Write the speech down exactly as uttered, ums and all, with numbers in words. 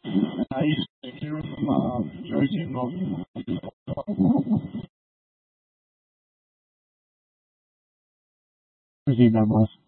I used to hear from uh, Jersey Morgan. Jersey, that was.